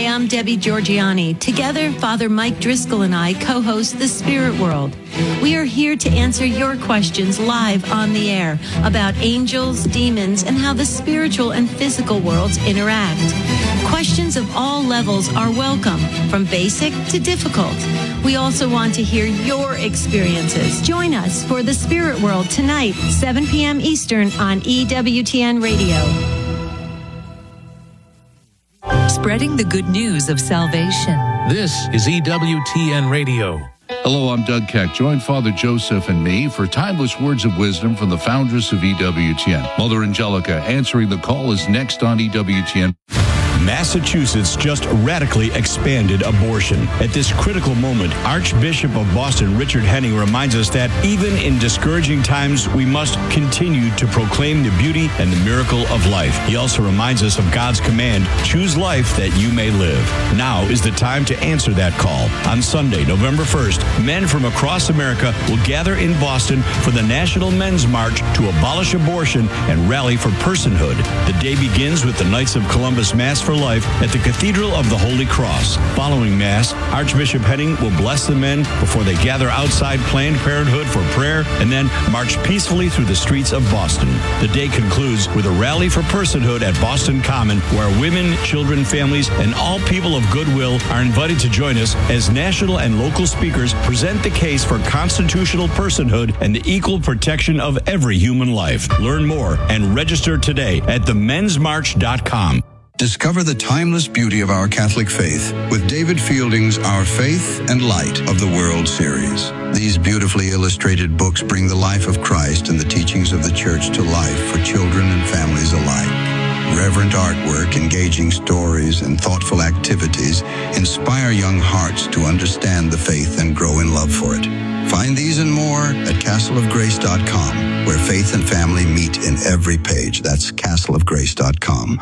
I'm Debbie Georgiani. Together, Father Mike Driscoll and I co-host The Spirit World. We are here to answer your questions live on the air about angels, demons, and how the spiritual and physical worlds interact. Questions of all levels are welcome, from basic to difficult. We also want to hear your experiences. Join us for The Spirit World tonight, 7 p.m. Eastern on EWTN Radio. Spreading the good news of salvation. This is EWTN Radio. Hello, I'm Doug Keck. Join Father Joseph and me for timeless words of wisdom from the foundress of EWTN. Mother Angelica answering the call is next on EWTN. Massachusetts just radically expanded abortion. At this critical moment, Archbishop of Boston, Richard Henning, reminds us that even in discouraging times, we must continue to proclaim the beauty and the miracle of life. He also reminds us of God's command, choose life that you may live. Now is the time to answer that call. On Sunday, November 1st, men from across America will gather in Boston for the National Men's March to abolish abortion and rally for personhood. The day begins with the Knights of Columbus Mass for Life at the Cathedral of the Holy Cross. Following Mass, Archbishop Henning will bless the men before they gather outside Planned Parenthood for prayer and then march peacefully through the streets of Boston. The day concludes with a rally for personhood at Boston Common, where women, children, families, and all people of goodwill are invited to join us as national and local speakers present the case for constitutional personhood and the equal protection of every human life. Learn more and register today at themensmarch.com. Discover the timeless beauty of our Catholic faith with David Fielding's Our Faith and Light of the World series. These beautifully illustrated books bring the life of Christ and the teachings of the Church to life for children and families alike. Reverent artwork, engaging stories, and thoughtful activities inspire young hearts to understand the faith and grow in love for it. Find these and more at castleofgrace.com, where faith and family meet in every page. That's castleofgrace.com.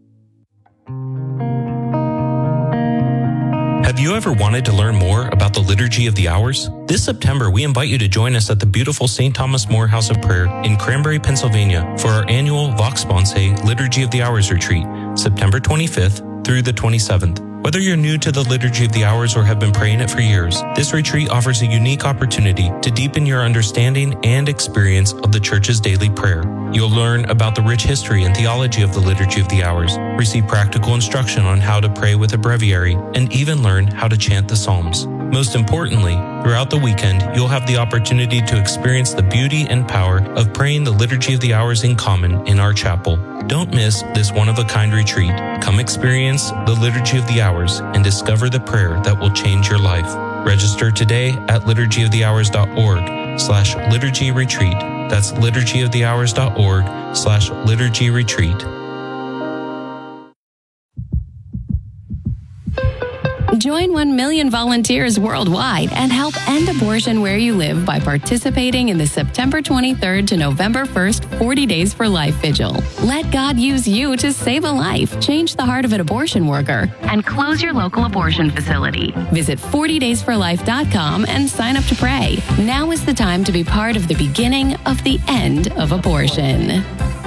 Have you ever wanted to learn more about the Liturgy of the Hours? This September, we invite you to join us at the beautiful St. Thomas More House of Prayer in Cranberry, Pennsylvania for our annual Vox Sponsae Liturgy of the Hours retreat, September 25th through the 27th. Whether you're new to the Liturgy of the Hours or have been praying it for years, this retreat offers a unique opportunity to deepen your understanding and experience of the Church's daily prayer. You'll learn about the rich history and theology of the Liturgy of the Hours, receive practical instruction on how to pray with a breviary, and even learn how to chant the Psalms. Most importantly, throughout the weekend, you'll have the opportunity to experience the beauty and power of praying the Liturgy of the Hours in common in our chapel. Don't miss this one-of-a-kind retreat. Come experience the Liturgy of the Hours and discover the prayer that will change your life. Register today at liturgyofthehours.org/liturgy retreat. That's liturgyofthehours.org/liturgy retreat. Join 1 million volunteers worldwide and help end abortion where you live by participating in the September 23rd to November 1st 40 Days for Life Vigil. Let God use you to save a life, change the heart of an abortion worker, and close your local abortion facility. Visit 40daysforlife.com and sign up to pray. Now is the time to be part of the beginning of the end of abortion.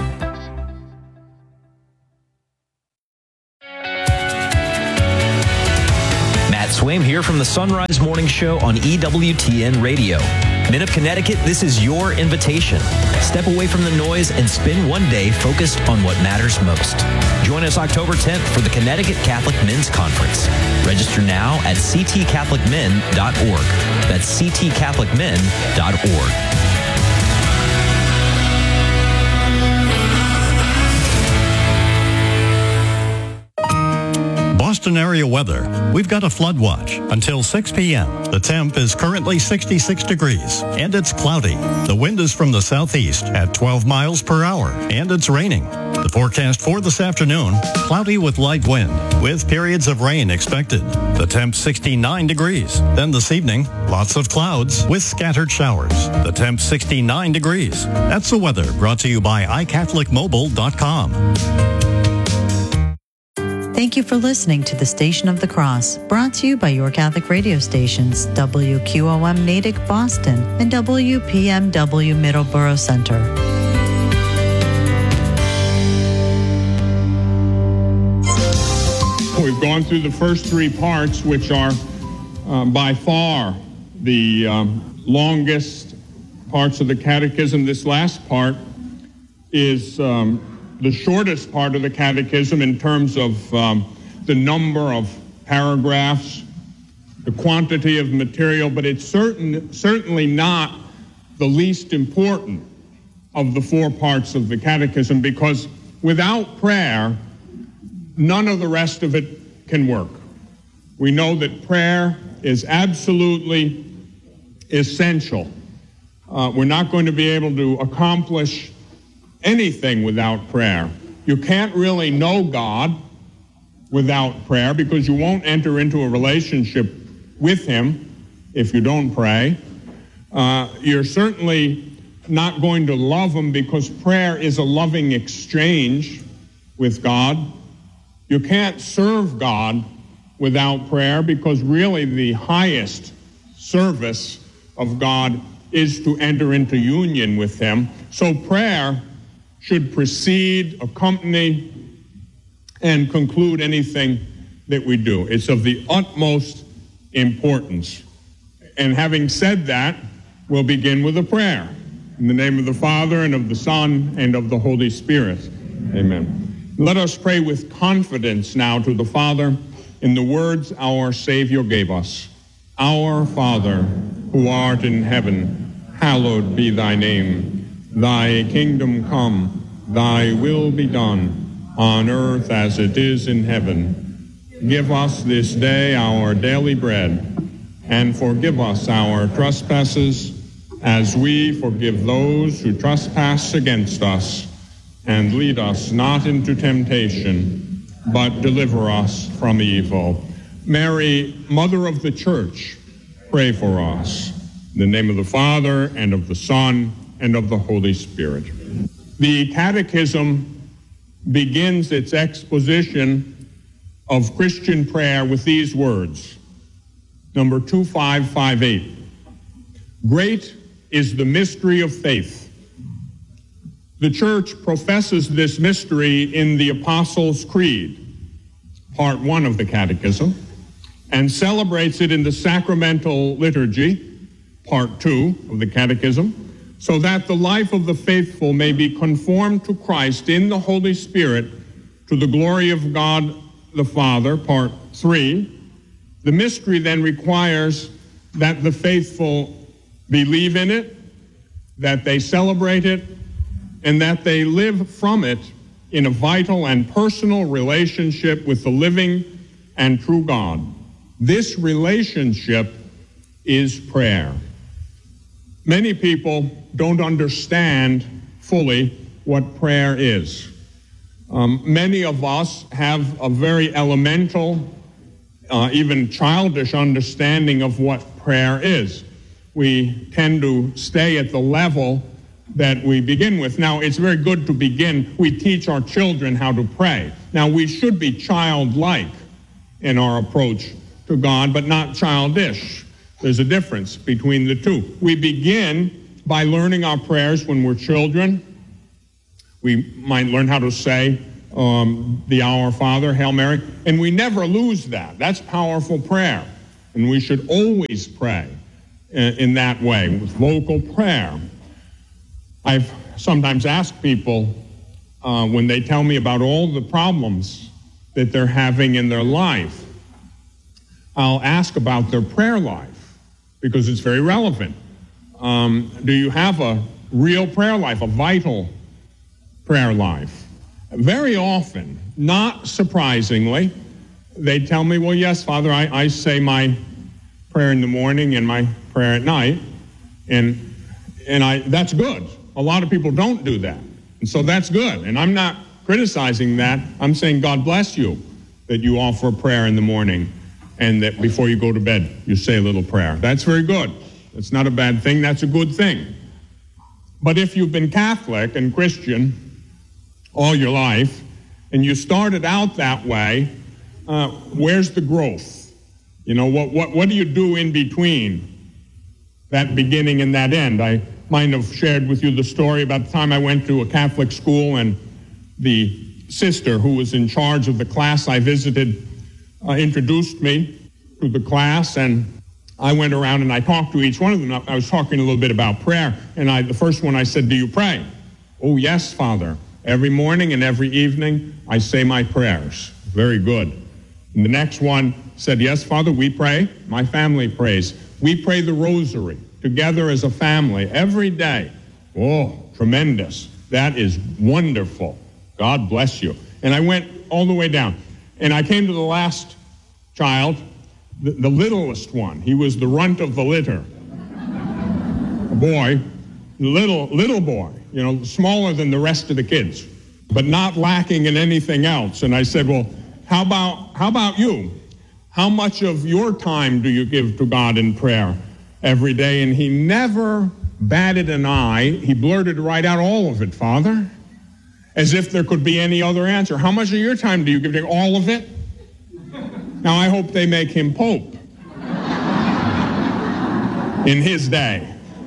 Swaim here from the Sunrise Morning Show on EWTN Radio. Men of Connecticut, this is your invitation. Step away from the noise and spend one day focused on what matters most. Join us October 10th for the Connecticut Catholic Men's Conference. Register now at ctcatholicmen.org. That's ctcatholicmen.org. Boston area weather. We've got a flood watch until 6 p.m. The temp is currently 66 degrees and it's cloudy. The wind is from the southeast at 12 miles per hour and it's raining. The forecast for this afternoon, cloudy with light wind with periods of rain expected. The temp 69 degrees. Then this evening, lots of clouds with scattered showers. The temp 69 degrees. That's the weather brought to you by iCatholicMobile.com. Thank you for listening to the Station of the Cross, brought to you by your Catholic radio stations, WQOM Natick Boston and WPMW Middleborough Center. We've gone through the first three parts, which are by far the longest parts of the catechism. This last part is the shortest part of the catechism in terms of the number of paragraphs, the quantity of material, but it's certainly not the least important of the four parts of the catechism, because without prayer, none of the rest of it can work. We know that prayer is absolutely essential. We're not going to be able to accomplish anything without prayer. You can't really know God without prayer, because you won't enter into a relationship with Him if you don't pray. You're certainly not going to love Him, because prayer is a loving exchange with God. You can't serve God without prayer, because really the highest service of God is to enter into union with Him. So prayer should precede, accompany, and conclude anything that we do. It's of the utmost importance. And having said that, we'll begin with a prayer. In the name of the Father, and of the Son, and of the Holy Spirit. Amen. Let us pray with confidence now to the Father in the words our Savior gave us. Our Father, who art in heaven, hallowed be thy name. Thy kingdom come, thy will be done, on earth as it is in heaven. Give us this day our daily bread, and forgive us our trespasses, as we forgive those who trespass against us. And lead us not into temptation, but deliver us from evil. Mary, Mother of the Church, pray for us. In the name of the Father, and of the Son, and of the Holy Spirit. The Catechism begins its exposition of Christian prayer with these words. Number 2558. Great is the mystery of faith. The Church professes this mystery in the Apostles' Creed, part 1 of the Catechism, and celebrates it in the Sacramental Liturgy, part 2 of the Catechism, so that the life of the faithful may be conformed to Christ in the Holy Spirit to the glory of God the Father, part 3. The mystery then requires that the faithful believe in it, that they celebrate it, and that they live from it in a vital and personal relationship with the living and true God. This relationship is prayer. Many people don't understand fully what prayer is. Many of us have a very elemental, even childish understanding of what prayer is. We tend to stay at the level that we begin with. Now, it's very good to begin. We teach our children how to pray. Now, we should be childlike in our approach to God, but not childish. There's a difference between the two. We begin by learning our prayers when we're children. We might learn how to say the Our Father, Hail Mary, and we never lose that. That's powerful prayer, and we should always pray in that way, with vocal prayer. I've sometimes asked people when they tell me about all the problems that they're having in their life, I'll ask about their prayer life, because it's very relevant. Do you have a real prayer life, a vital prayer life? Very often, not surprisingly, they tell me, well, yes, Father, I say my prayer in the morning and my prayer at night, and that's good. A lot of people don't do that, and so that's good. And I'm not criticizing that. I'm saying God bless you that you offer a prayer in the morning, and that before you go to bed, you say a little prayer. That's very good. That's not a bad thing. That's a good thing. But if you've been Catholic and Christian all your life, and you started out that way, where's the growth? You know, what do you do in between that beginning and that end? I might have shared with you the story about the time I went to a Catholic school, and the sister who was in charge of the class I visited introduced me to the class, and I went around and I talked to each one of them. I was talking a little bit about prayer, and the first one I said, "Do you pray?" "Oh, yes, Father. Every morning and every evening I say my prayers." "Very good." And the next one said, "Yes, Father, we pray. My family prays. We pray the rosary together as a family every day." "Oh, tremendous. That is wonderful. God bless you." And I went all the way down. And I came to the last child, the littlest one. He was the runt of the litter. A boy, little boy, smaller than the rest of the kids, but not lacking in anything else. And I said, "Well, how about you? How much of your time do you give to God in prayer every day?" And he never batted an eye. He blurted right out, "All of it, Father," as if there could be any other answer. "How much of your time do you give to all of it?" Now, I hope they make him Pope in his day.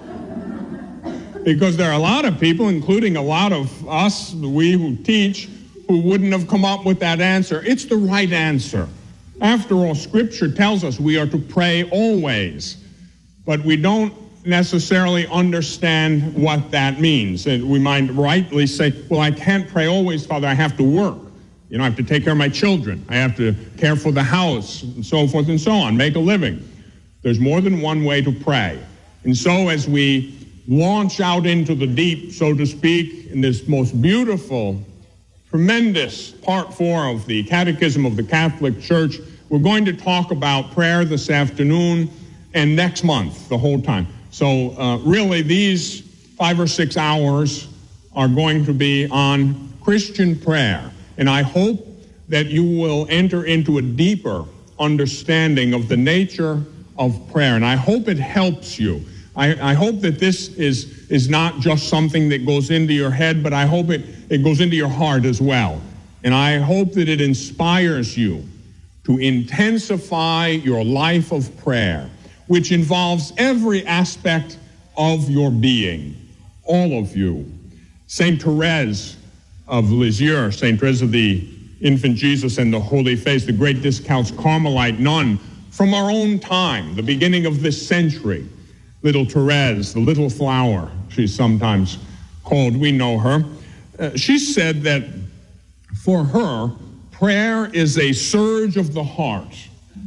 Because there are a lot of people, including a lot of us, we who teach, who wouldn't have come up with that answer. It's the right answer. After all, Scripture tells us we are to pray always, but we don't necessarily understand what that means. And we might rightly say, "Well, I can't pray always, Father. I have to work. I have to take care of my children. I have to care for the house," and so forth and so on, make a living. There's more than one way to pray. And so as we launch out into the deep, so to speak, in this most beautiful, tremendous Part 4 of the Catechism of the Catholic Church, we're going to talk about prayer this afternoon and next month, the whole time. So really these 5 or 6 hours are going to be on Christian prayer. And I hope that you will enter into a deeper understanding of the nature of prayer. And I hope it helps you. I hope that this is not just something that goes into your head, but I hope it goes into your heart as well. And I hope that it inspires you to intensify your life of prayer, which involves every aspect of your being, all of you. Saint Therese of Lisieux, Saint Therese of the Infant Jesus and the Holy Face, the great Discalced Carmelite nun from our own time, the beginning of this century. Little Therese, the little flower, she's sometimes called. We know her. She said that for her, prayer is a surge of the heart.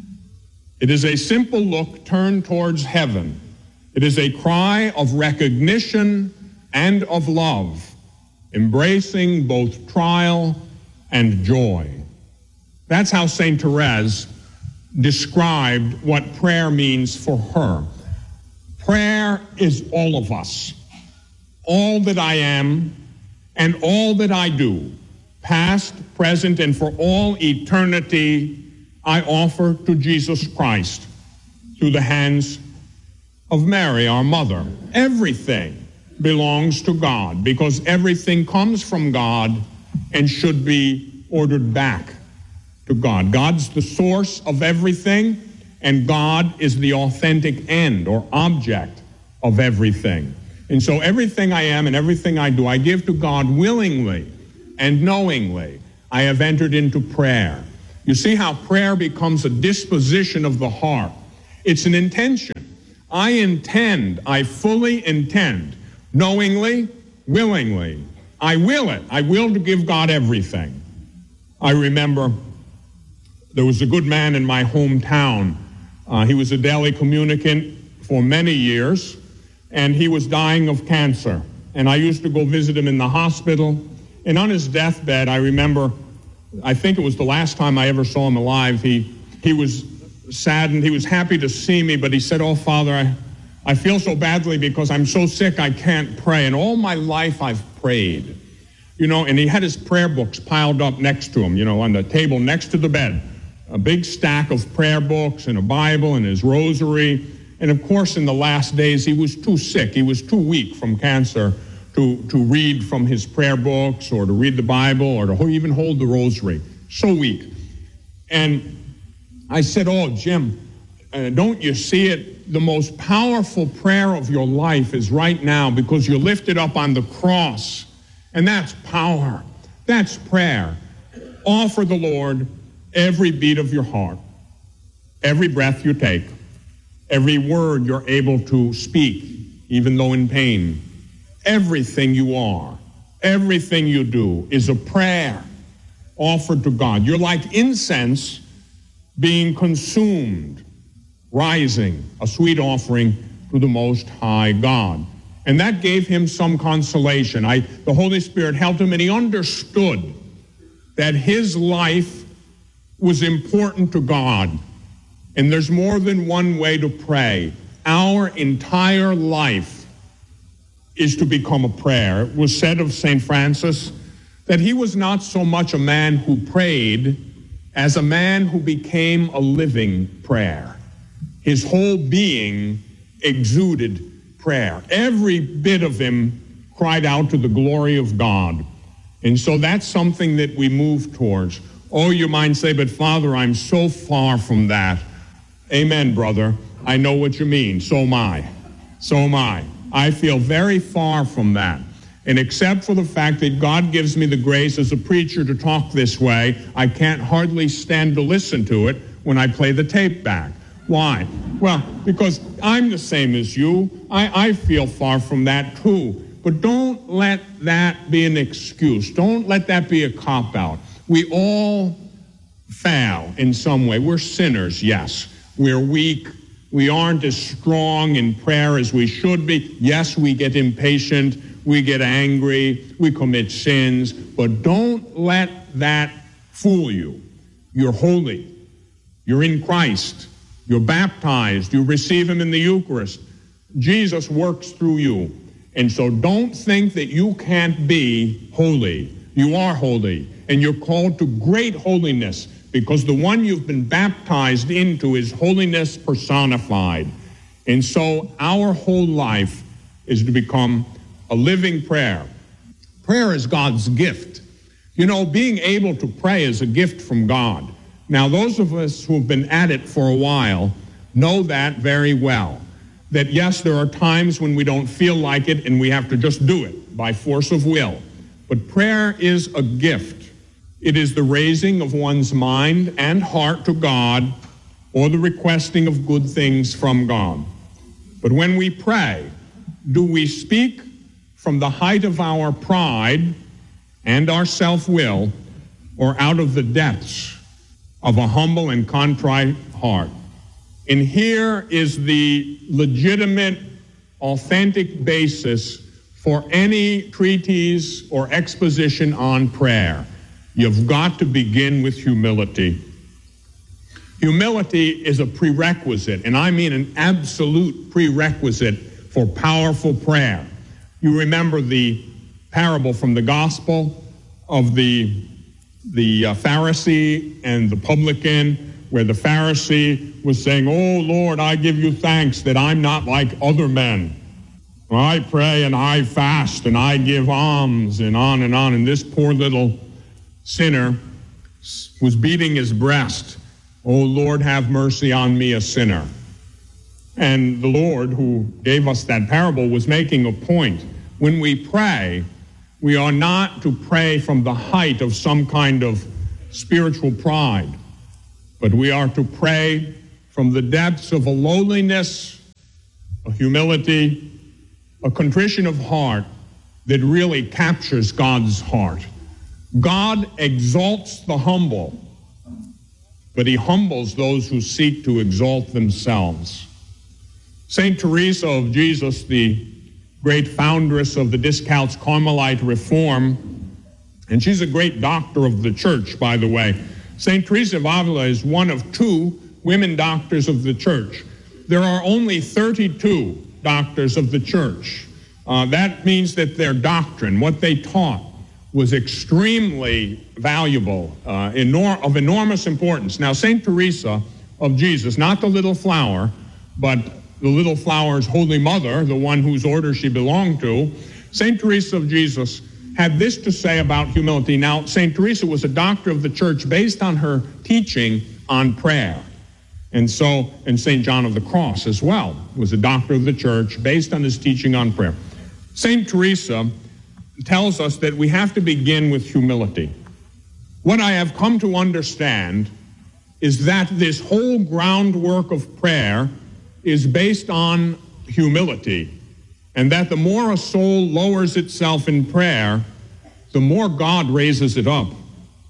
It is a simple look turned towards heaven. It is a cry of recognition and of love, embracing both trial and joy. That's how St. Therese described what prayer means for her. Prayer is all of us. All that I am and all that I do, past, present, and for all eternity, I offer to Jesus Christ through the hands of Mary, our mother. Everything belongs to God because everything comes from God and should be ordered back to God. God's the source of everything, and God is the authentic end or object of everything. And so everything I am and everything I do, I give to God willingly and knowingly. I have entered into prayer. You see how prayer becomes a disposition of the heart. It's an intention. I fully intend, knowingly, willingly. I will it. I will to give God everything. I remember there was a good man in my hometown. He was a daily communicant for many years, and he was dying of cancer. And I used to go visit him in the hospital. And on his deathbed, I remember, I think it was the last time I ever saw him alive, he was saddened. He was happy to see me, but he said, "Oh, Father, I feel so badly because I'm so sick I can't pray. And all my life I've prayed." And he had his prayer books piled up next to him, on the table next to the bed. A big stack of prayer books and a Bible and his rosary. And of course, in the last days, he was too sick. He was too weak from cancer to read from his prayer books or to read the Bible or to even hold the rosary. So weak. And I said, "Oh, Jim, don't you see it? The most powerful prayer of your life is right now because you're lifted up on the cross. And that's power. That's prayer. Offer the Lord every beat of your heart, every breath you take, every word you're able to speak, even though in pain. Everything you are, everything you do is a prayer offered to God. You're like incense being consumed, rising, a sweet offering to the Most High God. And that gave him some consolation. The Holy Spirit helped him, and he understood that his life was important to God. And there's more than one way to pray. Our entire life is to become a prayer. It was said of St. Francis that he was not so much a man who prayed as a man who became a living prayer. His whole being exuded prayer. Every bit of him cried out to the glory of God. And so that's something that we move towards. Oh, you might say, but Father, I'm so far from that. Amen, brother. I know what you mean. So am I. So am I. I feel very far from that. And except for the fact that God gives me the grace as a preacher to talk this way, I can't hardly stand to listen to it when I play the tape back. Why? Well, because I'm the same as you. I feel far from that too. But don't let that be an excuse. Don't let that be a cop-out. We all fail in some way. We're sinners, yes. We're weak. We aren't as strong in prayer as we should be. Yes, we get impatient. We get angry. We commit sins. But don't let that fool you. You're holy. You're in Christ. You're baptized. You receive him in the Eucharist. Jesus works through you. And so don't think that you can't be holy. You are holy. And you're called to great holiness, because the one you've been baptized into is holiness personified. And so our whole life is to become a living prayer. Prayer is God's gift. You know, being able to pray is a gift from God. Now, those of us who have been at it for a while know that very well. That yes, there are times when we don't feel like it and we have to just do it by force of will. But prayer is a gift. It is the raising of one's mind and heart to God, or the requesting of good things from God. But when we pray, do we speak from the height of our pride and our self-will, or out of the depths of a humble and contrite heart? And here is the legitimate, authentic basis for any treatise or exposition on prayer. You've got to begin with humility. Humility is a prerequisite, and I mean an absolute prerequisite for powerful prayer. You remember the parable from the gospel of the Pharisee and the publican, where the Pharisee was saying, "Oh Lord, I give you thanks that I'm not like other men. I pray and I fast and I give alms," and on and on. And this poor little sinner was beating his breast. "Oh Lord, have mercy on me, a sinner." And the Lord, who gave us that parable, was making a point. When we pray, we are not to pray from the height of some kind of spiritual pride, but we are to pray from the depths of a lowliness, a humility, a contrition of heart that really captures God's heart. God exalts the humble, but he humbles those who seek to exalt themselves. St. Teresa of Jesus, the great foundress of the Discalced Carmelite reform, and she's a great doctor of the church, by the way. St. Teresa of Avila is one of 2 women doctors of the church. There are only 32 doctors of the church. That means that their doctrine, what they taught, was extremely valuable, of enormous importance. Now, St. Teresa of Jesus, not the little flower, but the little flower's holy mother, the one whose order she belonged to, St. Teresa of Jesus had this to say about humility. Now, St. Teresa was a doctor of the church based on her teaching on prayer. And St. John of the Cross as well was a doctor of the church based on his teaching on prayer. St. Teresa tells us that we have to begin with humility. What I have come to understand is that this whole groundwork of prayer is based on humility, and that the more a soul lowers itself in prayer, the more God raises it up.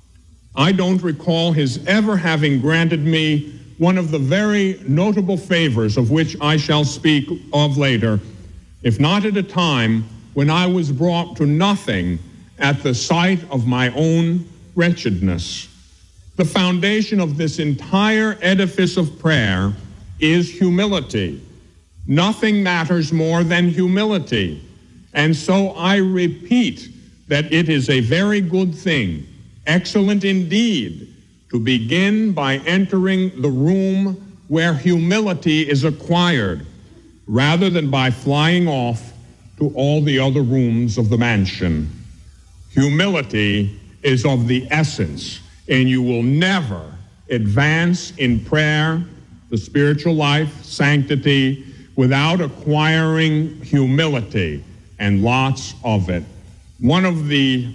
I don't recall his ever having granted me one of the very notable favors of which I shall speak of later, if not at a time when I was brought to nothing at the sight of my own wretchedness. The foundation of this entire edifice of prayer is humility. Nothing matters more than humility. And so I repeat that it is a very good thing, excellent indeed, to begin by entering the room where humility is acquired, rather than by flying off to all the other rooms of the mansion. Humility is of the essence, and you will never advance in prayer, the spiritual life, sanctity, without acquiring humility, and lots of it. One of the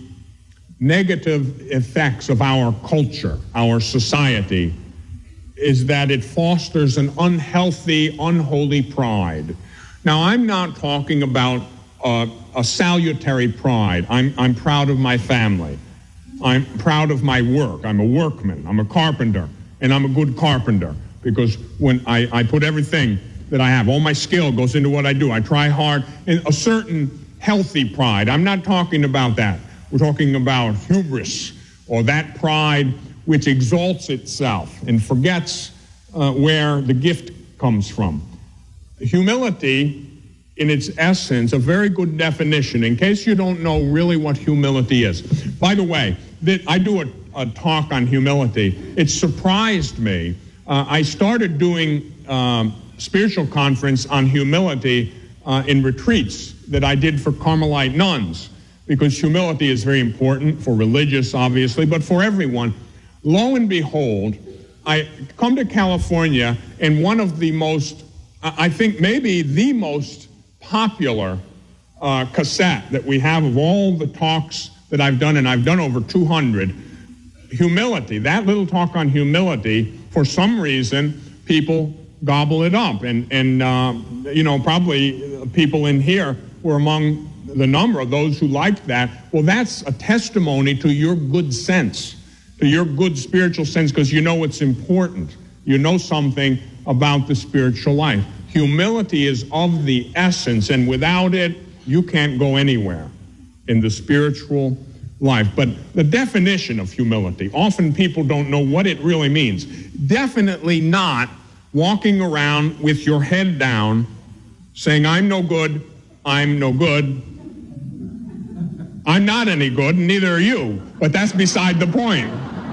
negative effects of our culture, our society, is that it fosters an unhealthy, unholy pride. Now, I'm not talking about a salutary pride. I'm proud of my family. I'm proud of my work. I'm a workman. I'm a carpenter, and I'm a good carpenter because when I put everything that I have, all my skill goes into what I do. I try hard, and a certain healthy pride. I'm not talking about that. We're talking about hubris, or that pride which exalts itself and forgets where the gift comes from. Humility, in its essence, a very good definition, in case you don't know really what humility is. By the way, I do a talk on humility. It surprised me. I started doing spiritual conference on humility in retreats that I did for Carmelite nuns, because humility is very important for religious, obviously, but for everyone. Lo and behold, I come to California, and one of the most, I think maybe the most popular cassette that we have of all the talks that I've done, and I've done over 200, humility, that little talk on humility, for some reason, people gobble it up. And probably people in here were among the number of those who liked that. Well, that's a testimony to your good sense, to your good spiritual sense, because you know it's important. You know something about the spiritual life. Humility is of the essence, and without it, you can't go anywhere in the spiritual life. But the definition of humility, often people don't know what it really means. Definitely not walking around with your head down, saying, I'm no good, I'm no good, I'm not any good, and neither are you. But that's beside the point.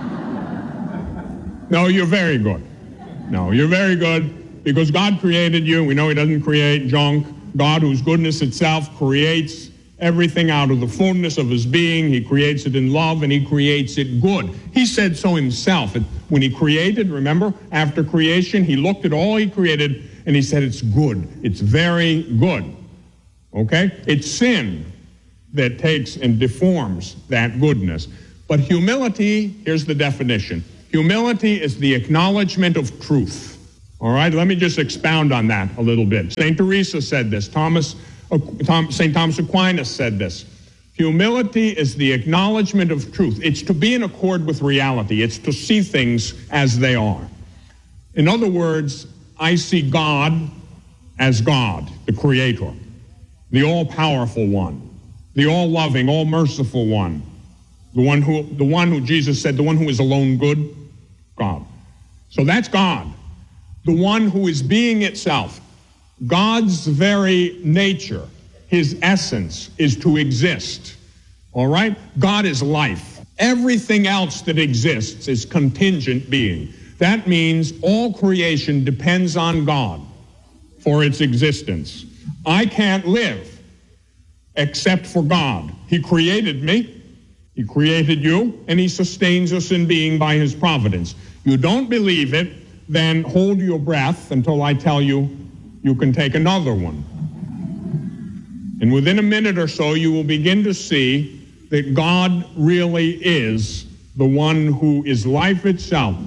No, you're very good. No, you're very good because God created you. We know he doesn't create junk. God, whose goodness itself creates everything out of the fullness of his being. He creates it in love, and he creates it good. He said so himself. When he created, remember, after creation, he looked at all he created, and he said, it's good. It's very good. Okay? It's sin that takes and deforms that goodness. But humility, here's the definition. Humility is the acknowledgement of truth. All right? Let me just expound on that a little bit. St. Teresa said this. St. Thomas Aquinas said this. Humility is the acknowledgement of truth. It's to be in accord with reality. It's to see things as they are. In other words, I see God as God, the Creator, the all-powerful one, the all-loving, all-merciful one, the one who Jesus said, the one who is alone good, God. So that's God, the one who is being itself. God's very nature, his essence, is to exist. All right? God is life. Everything else that exists is contingent being. That means all creation depends on God for its existence. I can't live except for God. He created me, he created you, and he sustains us in being by his providence. You don't believe it, then hold your breath until I tell you you can take another one. And within a minute or so, you will begin to see that God really is the one who is life itself.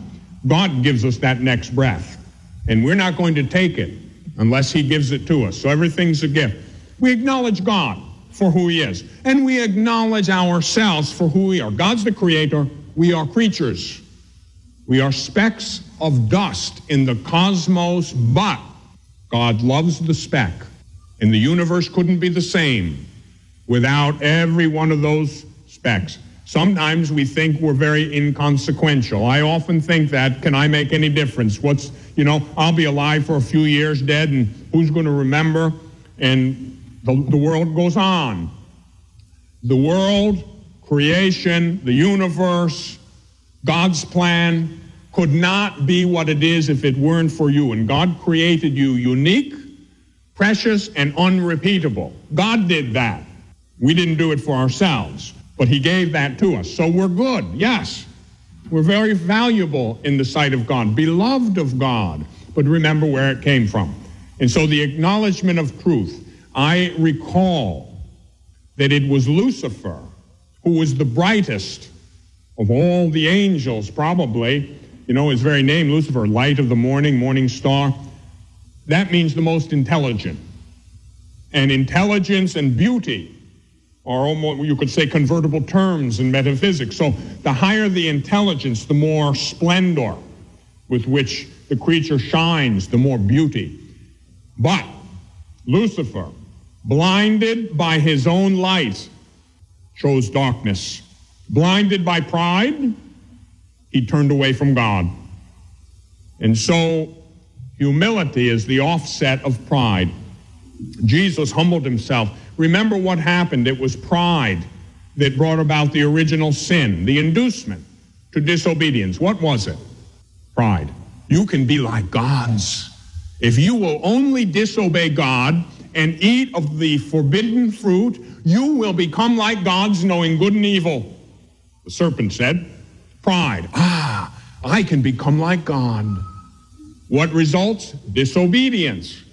God gives us that next breath. And we're not going to take it unless he gives it to us. So everything's a gift. We acknowledge God for who he is. And we acknowledge ourselves for who we are. God's the creator. We are creatures. We are specks of dust in the cosmos, but God loves the speck. And the universe couldn't be the same without every one of those specks. Sometimes we think we're very inconsequential. I often think that, can I make any difference? I'll be alive for a few years, dead, and who's going to remember? And the world goes on. The world, creation, the universe, God's plan could not be what it is if it weren't for you. And God created you unique, precious, and unrepeatable. God did that. We didn't do it for ourselves, but he gave that to us. So we're good, yes. We're very valuable in the sight of God, beloved of God. But remember where it came from. And so the acknowledgement of truth. I recall that it was Lucifer who was the brightest of all the angels, probably. His very name, Lucifer, light of the morning, morning star. That means the most intelligent. And intelligence and beauty are almost, you could say, convertible terms in metaphysics. So the higher the intelligence, the more splendor with which the creature shines, the more beauty. But Lucifer, blinded by his own light, chose darkness. Blinded by pride, he turned away from God. And so humility is the offset of pride. Jesus humbled himself. Remember what happened. It was pride that brought about the original sin, the inducement to disobedience. What was it? Pride. You can be like gods. If you will only disobey God and eat of the forbidden fruit, you will become like gods, knowing good and evil. The serpent said, pride. I can become like God. What results? Disobedience.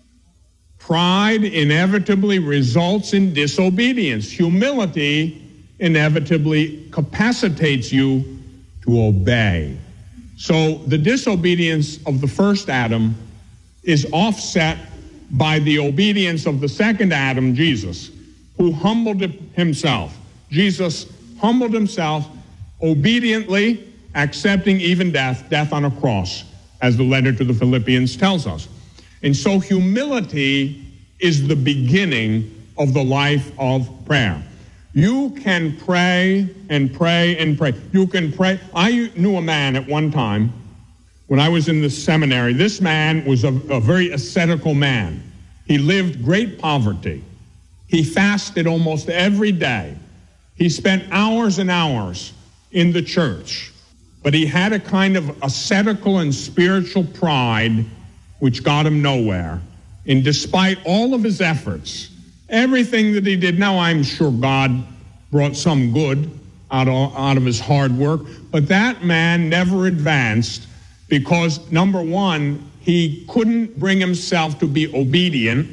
Pride inevitably results in disobedience. Humility inevitably capacitates you to obey. So the disobedience of the first Adam is offset by the obedience of the second Adam, Jesus, who humbled himself. Jesus humbled himself, obediently accepting even death on a cross, as the letter to the Philippians tells us. And so humility is the beginning of the life of prayer. You can pray and pray and pray. You can pray. I knew a man at one time when I was in the seminary. This man was a very ascetical man. He lived great poverty. He fasted almost every day. He spent hours and hours in the church. But he had a kind of ascetical and spiritual pride which got him nowhere. And despite all of his efforts, everything that he did, now I'm sure God brought some good out of his hard work, but that man never advanced because, number one, he couldn't bring himself to be obedient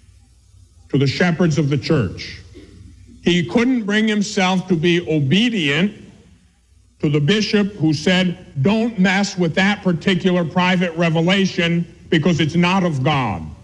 to the shepherds of the church. He couldn't bring himself to be obedient to the bishop who said, don't mess with that particular private revelation because it's not of God.